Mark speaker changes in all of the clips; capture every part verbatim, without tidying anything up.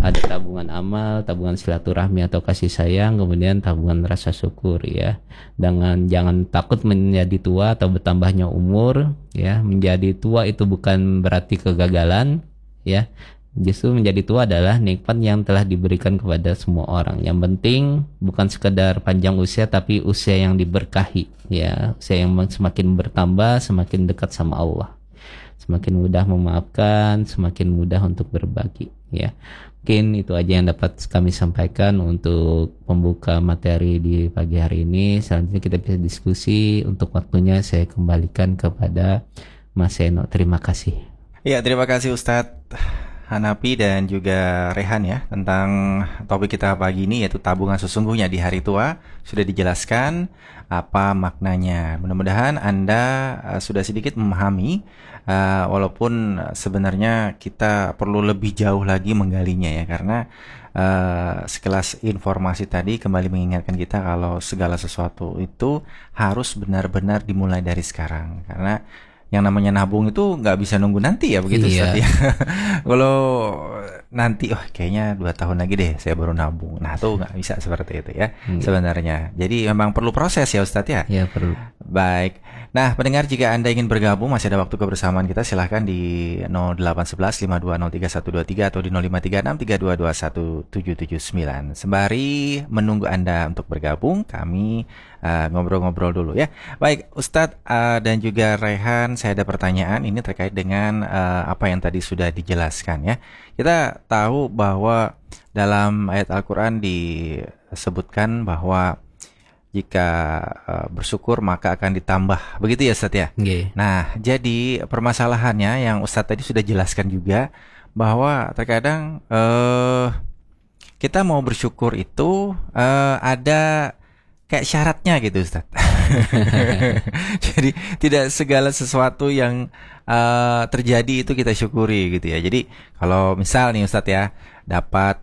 Speaker 1: ada tabungan amal, tabungan silaturahmi atau kasih sayang, kemudian tabungan rasa syukur ya. Dengan jangan takut menjadi tua atau bertambahnya umur ya. Menjadi tua itu bukan berarti kegagalan ya. Justru menjadi tua adalah nikmat yang telah diberikan kepada semua orang. Yang penting bukan sekedar panjang usia, tapi usia yang diberkahi ya. Usia yang semakin bertambah, semakin dekat sama Allah, semakin mudah memaafkan, semakin mudah untuk berbagi ya. Mungkin itu aja yang dapat kami sampaikan untuk pembuka materi di pagi hari ini. Selanjutnya kita bisa diskusi. Untuk waktunya saya kembalikan kepada Mas Seno. Terima kasih.
Speaker 2: Ya, terima kasih Ustadz Hanafi dan juga Rehan ya, tentang topik kita pagi ini, yaitu tabungan sesungguhnya di hari tua. Sudah dijelaskan apa maknanya. Mudah-mudahan Anda uh, sudah sedikit memahami, uh, walaupun sebenarnya kita perlu lebih jauh lagi menggalinya ya, karena uh, sekelas informasi tadi kembali mengingatkan kita kalau segala sesuatu itu harus benar-benar dimulai dari sekarang. Karena yang namanya nabung itu nggak bisa nunggu nanti ya, begitu
Speaker 1: Iya.
Speaker 2: Ustaz ya. Kalau nanti, oh kayaknya dua tahun lagi deh saya baru nabung. Nah tuh nggak bisa seperti itu ya
Speaker 1: Iya.
Speaker 2: sebenarnya. Jadi memang perlu proses ya Ustaz ya.
Speaker 1: Ya perlu.
Speaker 2: Baik. Nah pendengar, jika Anda ingin bergabung masih ada waktu kebersamaan kita, silahkan di nol delapan satu satu lima dua nol tiga satu dua tiga atau di nol lima tiga enam tiga dua dua satu tujuh tujuh sembilan. Sembari menunggu Anda untuk bergabung, kami uh, ngobrol-ngobrol dulu ya. Baik Ustadz uh, dan juga Rehan, saya ada pertanyaan ini terkait dengan uh, apa yang tadi sudah dijelaskan ya. Kita tahu bahwa dalam ayat Al-Quran disebutkan bahwa jika uh, bersyukur maka akan ditambah, begitu ya Ustadz ya?
Speaker 1: Okay.
Speaker 2: Nah, jadi permasalahannya yang Ustadz tadi sudah jelaskan juga, bahwa terkadang uh, kita mau bersyukur itu uh, ada kayak syaratnya gitu Ustadz. Jadi tidak segala sesuatu yang uh, terjadi itu kita syukuri gitu ya. Jadi kalau misal nih Ustadz ya, dapat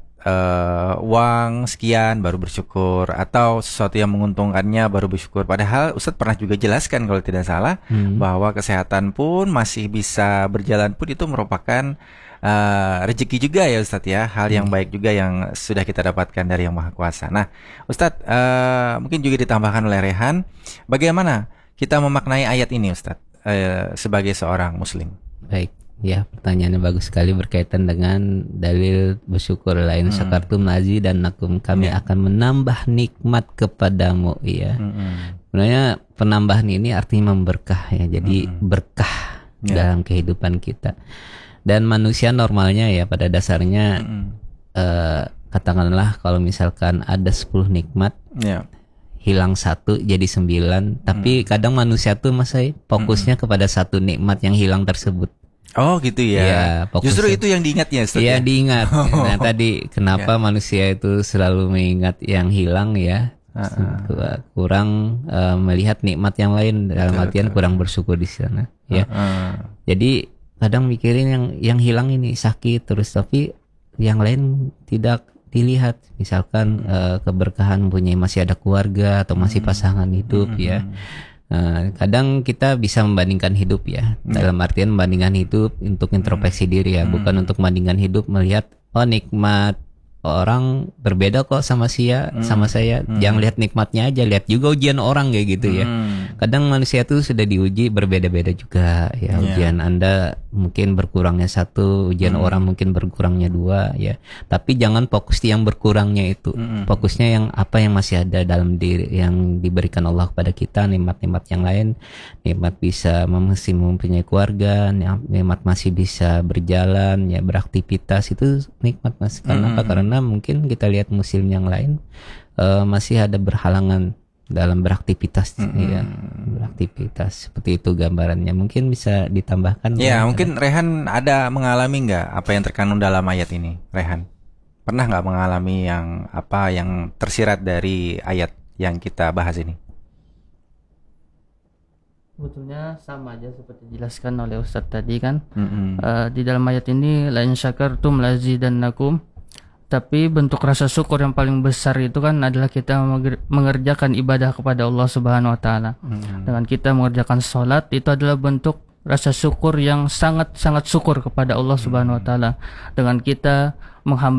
Speaker 2: Uh, uang sekian baru bersyukur, atau sesuatu yang menguntungkannya baru bersyukur. Padahal Ustadz pernah juga jelaskan kalau tidak salah hmm. bahwa kesehatan pun masih bisa berjalan pun itu merupakan uh, rezeki juga ya Ustadz ya, hal yang hmm. baik juga yang sudah kita dapatkan dari Yang Maha Kuasa. Nah Ustadz, uh, mungkin juga ditambahkan oleh Rehan, bagaimana kita memaknai ayat ini Ustadz uh, sebagai seorang muslim?
Speaker 1: Baik. Ya, pertanyaannya bagus sekali berkaitan dengan dalil bersyukur lain hmm. syakartum lazidannakum, kami yeah. akan menambah nikmat kepadamu ya. Hmm. Sebenarnya penambahan ini artinya memberkah ya. Jadi hmm. berkah yeah. dalam kehidupan kita. Dan manusia normalnya ya pada dasarnya hmm. eh, katakanlah kalau misalkan ada sepuluh nikmat yeah. hilang satu jadi sembilan, tapi hmm. kadang manusia tuh masih fokusnya hmm. kepada satu nikmat yang hilang tersebut.
Speaker 2: Oh gitu ya, ya justru itu yang diingatnya Ustaz
Speaker 1: ya,
Speaker 2: ya?
Speaker 1: Diingat. Nah tadi kenapa ya. manusia itu selalu mengingat yang hilang ya, uh-uh. kurang uh, melihat nikmat yang lain, dalam betul, artian betul. kurang bersyukur di sana ya. Uh-uh. Jadi kadang mikirin yang yang hilang ini sakit terus, tapi yang lain tidak dilihat, misalkan uh, keberkahan punya masih ada keluarga atau masih pasangan hidup uh-huh. ya. Nah, kadang kita bisa membandingkan hidup ya, hmm. dalam artian membandingkan hidup untuk introspeksi diri ya, hmm. bukan untuk membandingkan hidup melihat oh nikmat orang berbeda kok sama sia hmm. sama saya. Hmm. Jangan lihat nikmatnya aja, lihat juga ujian orang kayak gitu ya. Hmm. Kadang manusia tuh sudah diuji berbeda-beda juga ya. Yeah. Ujian Anda mungkin berkurangnya satu, ujian hmm. orang mungkin berkurangnya dua ya. Tapi jangan fokus di yang berkurangnya itu. Hmm. Fokusnya yang apa yang masih ada dalam diri, yang diberikan Allah kepada kita, nikmat-nikmat yang lain. Nikmat bisa masih mempunyai keluarga, nikmat masih bisa berjalan ya, beraktivitas, itu nikmat Mas. Karena apa? Karena Karena mungkin kita lihat muslim yang lain uh, masih ada berhalangan dalam beraktivitas mm-hmm. ya, beraktivitas seperti itu gambarannya. Mungkin bisa ditambahkan.
Speaker 2: Ya, mungkin Rehan ada mengalami nggak apa yang terkandung dalam ayat ini, Rehan? Pernah nggak mengalami yang apa yang tersirat dari ayat yang kita bahas ini?
Speaker 3: Sebetulnya sama aja seperti dijelaskan oleh Ustadz tadi kan.
Speaker 2: Mm-hmm.
Speaker 3: Uh, di dalam ayat ini la in syakartum lazidannakum. Tapi bentuk rasa syukur yang paling besar itu kan adalah kita mengerjakan ibadah kepada Allah Subhanahu wa taala. Hmm. Dengan kita mengerjakan salat, itu adalah bentuk rasa syukur yang sangat-sangat syukur kepada Allah Subhanahu wa taala. Dengan kita menghamba